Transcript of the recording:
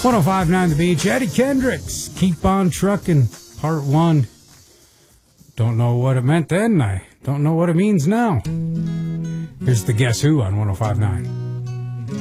105.9 The Beach. Eddie Kendricks, Keep On Truckin', Part 1. Don't know what it meant then. I don't know what it means now. Here's the Guess Who on 105.9.